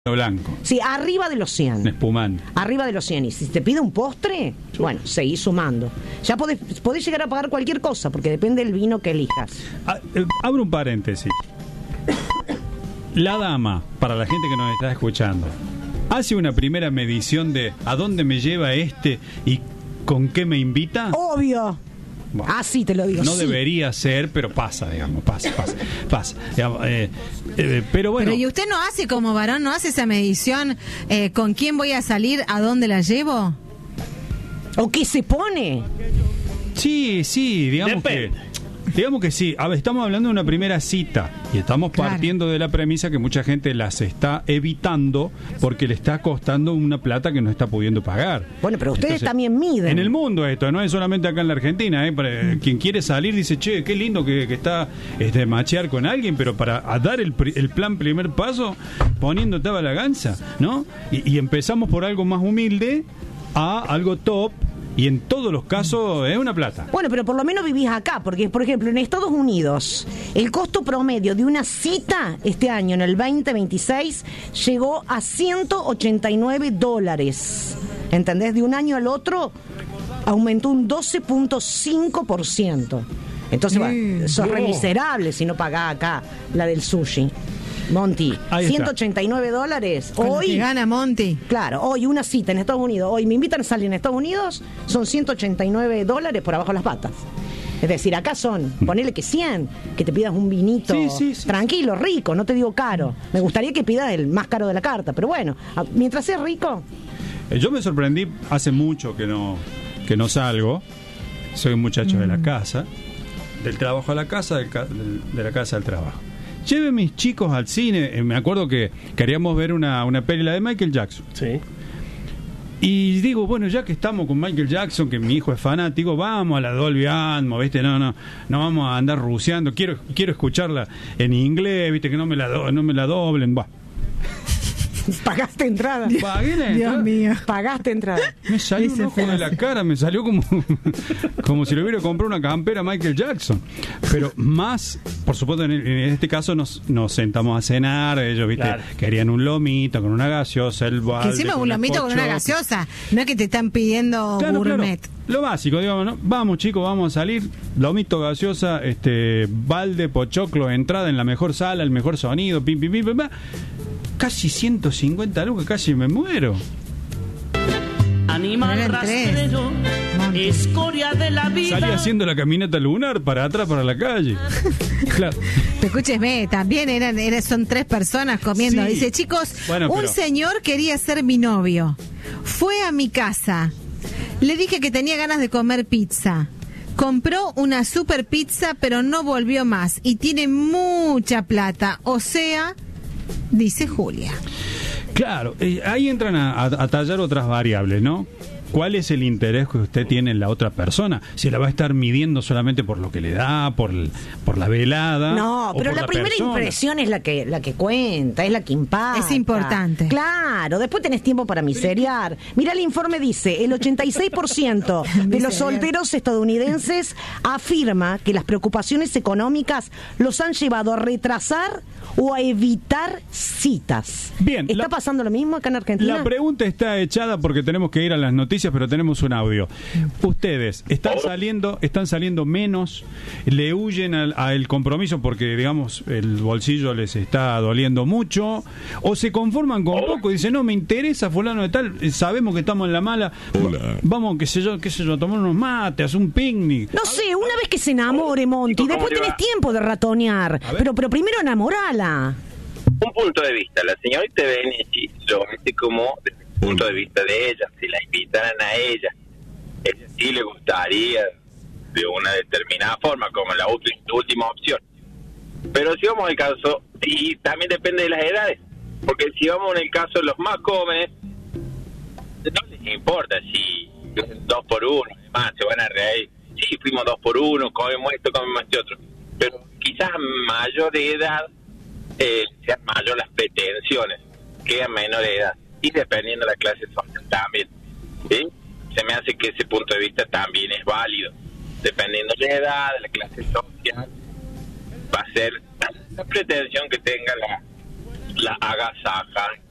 blanco. Sí, arriba de los 100. Espumante. Arriba de los 100. Y si te pide un postre, bueno, seguís sumando. Ya podés llegar a pagar cualquier cosa, porque depende del vino que elijas. Abro un paréntesis. La dama, para la gente que nos está escuchando, hace una primera medición de a dónde me lleva y con qué me invita. Obvio. Bueno, sí, te lo digo. No sí. debería ser, pero pasa, digamos, pasa. Digamos, pero bueno. Pero ¿y usted no hace como varón, no hace esa medición con quién voy a salir, a dónde la llevo? ¿O qué se pone? Sí, digamos Depende. Digamos que sí. A ver, estamos hablando de una primera cita y estamos partiendo de la premisa que mucha gente las está evitando porque le está costando una plata que no está pudiendo pagar. Bueno, pero ustedes Entonces, también miden. En el mundo esto, no es solamente acá en la Argentina. Quien quiere salir dice, che, qué lindo que está machear con alguien, pero para dar el plan primer paso, poniéndote a la ganza, ¿no? Y empezamos por algo más humilde a algo top. Y en todos los casos es una plata. Bueno, pero por lo menos vivís acá, porque, por ejemplo, en Estados Unidos, el costo promedio de una cita este año, en el 2026, llegó a $189. ¿Entendés? De un año al otro, aumentó un 12.5%. Entonces, bueno, sos re miserable si no pagás acá la del sushi. Monty, $189. Hoy gana Monty. Claro, hoy una cita en Estados Unidos, hoy me invitan a salir en Estados Unidos, son $189 por abajo de las patas. Es decir, acá son, ponele que 100, que te pidas un vinito sí. tranquilo, rico, no te digo caro. Me gustaría que pidas el más caro de la carta, pero bueno, mientras sea rico. Yo me sorprendí, hace mucho que no salgo, soy un muchacho de la casa, del trabajo a la casa, de la casa al trabajo. Lleve mis chicos al cine. Me acuerdo que queríamos ver una peli, la de Michael Jackson. Sí. Y digo, bueno, ya que estamos con Michael Jackson, que mi hijo es fanático, vamos a la Dolby Atmos, ¿viste? No vamos a andar ruseando. Quiero escucharla en inglés, ¿viste? Que no me la doblen, va. Pagaste entrada. Pagué la entrada. Dios mío. Pagaste entrada. Me salió un ojo de la cara, me salió como si le hubiera comprado una campera a Michael Jackson. Pero más, por supuesto, en este caso nos sentamos a cenar, ellos, ¿viste? Claro. Querían un lomito con una gaseosa, el balde. Que encima un lomito con una gaseosa, no es que te están pidiendo gourmet. Claro. Lo básico, digamos, ¿no? Vamos, chicos, vamos a salir, lomito, gaseosa, balde, pochoclo, entrada en la mejor sala, el mejor sonido, pim. Casi 150 lucas, casi me muero. Animal rastrero, escoria de la vida. Salí haciendo la caminata lunar para atrás, para la calle. Claro. Pero escúcheme, también son 3 personas comiendo. Sí. Dice, chicos, bueno, un señor quería ser mi novio. Fue a mi casa. Le dije que tenía ganas de comer pizza. Compró una super pizza, pero no volvió más. Y tiene mucha plata. O sea, dice Julia. Claro, ahí entran a tallar otras variables, ¿no? ¿Cuál es el interés que usted tiene en la otra persona? Si la va a estar midiendo solamente por lo que le da, por la velada. No, pero la primera impresión es la que cuenta, es la que impacta. Es importante. Claro, después tenés tiempo para miseriar. Mira, el informe dice, el 86% de los solteros estadounidenses afirma que las preocupaciones económicas los han llevado a retrasar o a evitar citas. Bien. ¿Está pasando lo mismo acá en Argentina? La pregunta está echada porque tenemos que ir a las noticias, pero tenemos un audio. Ustedes están saliendo menos, le huyen al compromiso porque, digamos, el bolsillo les está doliendo mucho, o se conforman con poco y dicen, no, me interesa fulano de tal, sabemos que estamos en la mala. Hola. Vamos, qué sé yo, a tomar unos mates, un picnic. No sé, una vez que se enamore, Monty, después tenés tiempo de ratonear, pero primero enamorala. Un punto de vista, la señorita Benici lo hace como desde el punto de vista de ella, si la invitaran a ella, sí le gustaría de una determinada forma, como la última opción. Pero si vamos al caso, y también depende de las edades, porque si vamos en el caso de los más jóvenes, no les importa si 2 por 1, además se van a reír, sí, fuimos 2 por 1, comemos esto, comemos este otro, pero quizás a mayor de edad sean mayor las pretensiones que a menor edad, y dependiendo de la clase social también, ¿sí? Se me hace que ese punto de vista también es válido, dependiendo de la edad, de la clase social, va a ser la pretensión que tenga la agasaja